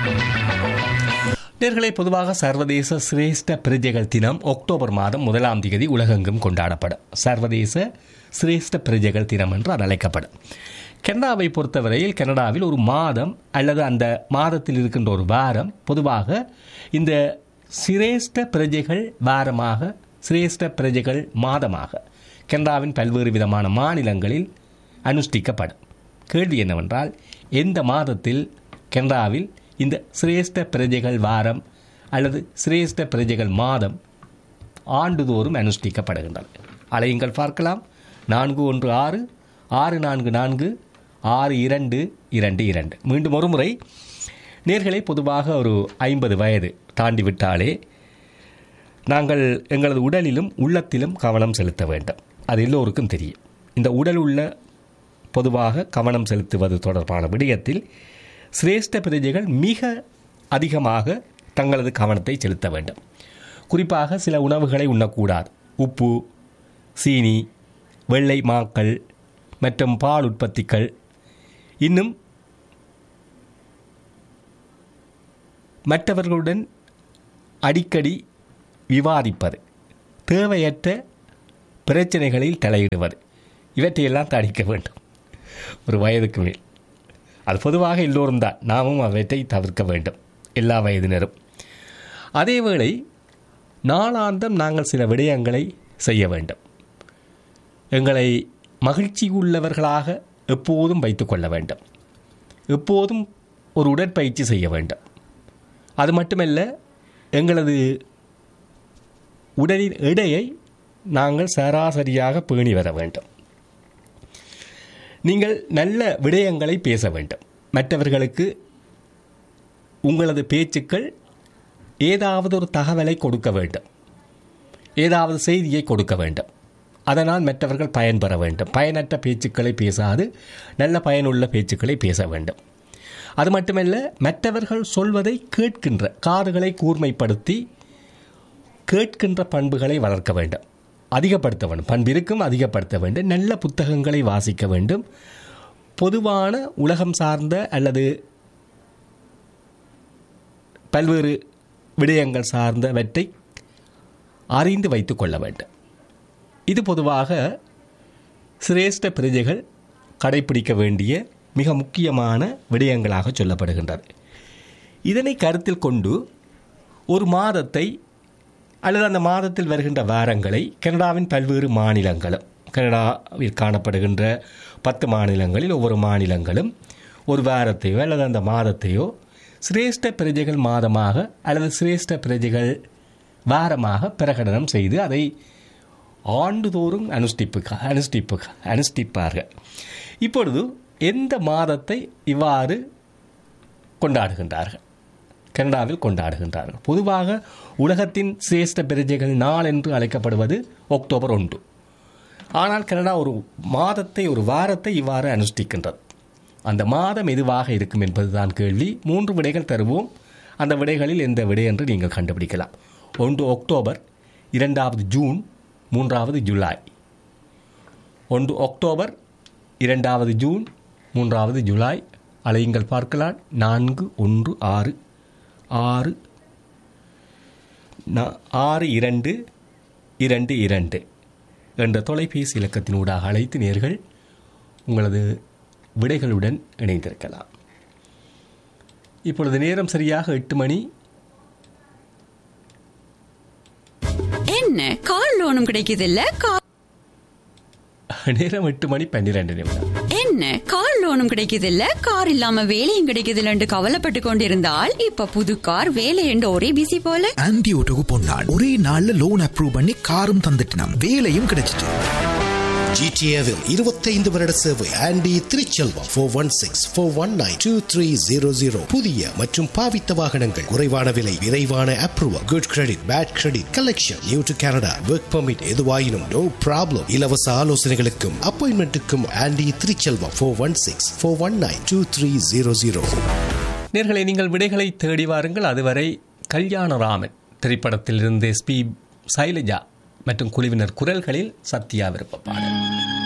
நேயர்களே, பொதுவாக சர்வதேச சிரேஷ்ட பிரஜைகள் தினம் அக்டோபர் மாதம் 1ஆம் தேதி உலகெங்கும் கொண்டாடப்படும். சர்வதேச சிரேஷ்ட பிரஜைகள் தினம் என்று அது அழைக்கப்படும். கனடாவை பொறுத்தவரையில் கனடாவில் ஒரு மாதம் அல்லது அந்த மாதத்தில் இருக்கின்ற ஒரு வாரம் பொதுவாக இந்த சிரேஷ்ட பிரஜைகள் வாரமாக, சிரேஷ்ட பிரஜைகள் மாதமாக கனடாவின் பல்வேறு விதமான மாநிலங்களில் அனுஷ்டிக்கப்படும். கேள்வி என்னவென்றால், எந்த மாதத்தில் கனடாவில் இந்த சிரேஷ்ட பிரஜைகள் வாரம் அல்லது சிரேஷ்ட பிரஜைகள் மாதம் ஆண்டுதோறும் அனுஷ்டிக்கப்படுகின்றன? அலையுங்கள் பார்க்கலாம். 416-644-6222. மீண்டும் ஒரு முறை. நேர்களை பொதுவாக ஒரு 50 வயது தாண்டிவிட்டாலே நாங்கள் எங்களது உடலிலும் உள்ளத்திலும் கவனம் செலுத்த வேண்டும். அது எல்லோருக்கும் தெரியும். இந்த உடல் உள்ள பொதுவாக கவனம் செலுத்துவது தொடர்பான விடயத்தில் சிரேஷ்ட பிரஜைகள் மிக அதிகமாக தங்களது கவனத்தை செலுத்த வேண்டும். குறிப்பாக சில உணவுகளை உண்ணக்கூடாது. உப்பு, சீனி, வெள்ளை மாக்கள் மற்றும் பால் உற்பத்திகள், இன்னும் மற்றவர்களுடன் அடிக்கடி விவாதிப்பது, தேவையற்ற பிரச்சனைகளில் தலையிடுவது, இவற்றையெல்லாம் தடுக்க வேண்டும் ஒரு வயதுக்கு மேல். அது பொதுவாக எல்லோரும் தான், நாமும் அவற்றை தவிர்க்க வேண்டும், எல்லா வயதினரும். அதேவேளை நாளாந்தம் நாங்கள் சில விடயங்களை செய்ய வேண்டும். எங்களை மகிழ்ச்சி உள்ளவர்களாக எப்போதும் வைத்துக்கொள்ள வேண்டும். எப்போதும் ஒரு உடற்பயிற்சி செய்ய வேண்டும். அது மட்டுமல்ல, எங்களது உடலின் எடையை நாங்கள் சராசரியாக பேணி வர வேண்டும். நீங்கள் நல்ல விடயங்களை பேச வேண்டும். மற்றவர்களுக்கு உங்களது பேச்சுக்கள் ஏதாவது ஒரு தகவலை கொடுக்க வேண்டும், ஏதாவது செய்தியை கொடுக்க வேண்டும். அதனால் மற்றவர்கள் பயன்பெற வேண்டும். பயனற்ற பேச்சுக்களை பேசாது நல்ல பயனுள்ள பேச்சுக்களை பேச வேண்டும். அது மட்டுமல்ல, மற்றவர்கள் சொல்வதை கேட்கின்ற காதுகளை கூர்மைப்படுத்தி கேட்கின்ற பண்புகளை வளர்க்க வேண்டும், அதிகப்படுத்த வேண்டும். பண்பிற்கும் அதிகப்படுத்த வேண்டும். நல்ல புத்தகங்களை வாசிக்க வேண்டும். பொதுவான உலகம் சார்ந்த அல்லது பல்வேறு விடயங்கள் சார்ந்தவற்றை அறிந்து வைத்துக் கொள்ள வேண்டும். இது பொதுவாக சிரேஷ்ட பிரஜைகள் கடைபிடிக்க வேண்டிய மிக முக்கியமான விடயங்களாக சொல்லப்படுகின்றது. இதனை கருத்தில் கொண்டு ஒரு மாதத்தை அல்லது அந்த மாதத்தில் வருகின்ற வாரங்களை கனடாவின் பல்வேறு மாநிலங்களும், கனடாவில் காணப்படுகின்ற 10 மாநிலங்களில் ஒவ்வொரு மாநிலங்களும் ஒரு வாரத்தையோ அல்லது அந்த மாதத்தையோ சிரேஷ்ட பிரஜைகள் மாதமாக அல்லது சிரேஷ்ட பிரஜைகள் வாரமாக பிரகடனம் செய்து அதை ஆண்டுதோறும் அனுஷ்டிப்பார்கள். இப்பொழுது எந்த மாதத்தை இவ்வாறு கொண்டாடுகின்றார்கள்? கனடாவில் கொண்டாடுகின்றார்கள். பொதுவாக உலகத்தின் சிரேஷ்ட பிரஜைகள் நாள் என்று அழைக்கப்படுவது அக்டோபர் 1. ஆனால் கனடா ஒரு மாதத்தை, ஒரு வாரத்தை இவ்வாறு அனுஷ்டிக்கின்றது. அந்த மாதம் எதுவாக இருக்கும் என்பதுதான் கேள்வி. 3 விடைகள் தருவோம். அந்த விடைகளில் எந்த விடை என்று நீங்கள் கண்டுபிடிக்கலாம். 1 அக்டோபர், 2வது ஜூன், 3வது ஜூலை. 1 அக்டோபர், 2வது ஜூன், 3வது ஜூலை. அலையுங்கள் பார்க்கலாம். 41662222 என்ற தொலைபேசி இலக்கத்தினூடாக அழைத்து நேர்கள் உங்களது விடைகளுடன் இணைந்திருக்கலாம். இப்பொழுது நேரம் சரியாக 8 மணி. என்ன கார் லோனும் கிடைக்குதில்ல? நேரம் 8:12. என்ன கார் லோனும் கிடைக்குதில்ல, கார் இல்லாம வேலையும் கிடைக்குதில்ல கவலைப்பட்டு கொண்டிருந்தால் இப்ப புது கார் வேலை என்று ஒரே பிசி போல. ஆன்டி ஓட்டோக்கு போனான், ஒரே நாள்ல லோன் அப்ரூவ் பண்ணி காரும் தந்துட்டான், வேலையும் கிடைச்சிட்டு. ஜிடிஏவில் 25 வருட சேவை. ஆண்டி திருச்செல்வம் 416-419-2300. புதிய மற்றும் பாவித்த வாகனங்கள், குறைவான விலை, விரைவான approval, good credit, bad credit, collection, new to Canada, work permit, எதுவாயினும் நோ ப்ராப்ளம். இலவச ஆலோசனைகளுக்கும் அப்பாயின்மெண்ட்டுக்கும் ஆண்டி திருச்செல்வம் 416-419-2300. நேர்களை, நீங்கள் விடைகளை தேடி வாருங்கள். அதுவரை கல்யாணராமன் திரைப்படத்திலிருந்து எஸ்பி சைலஜா மற்றும் குழுவினர் குரல்களில் சத்யா விருப்ப பாடல்.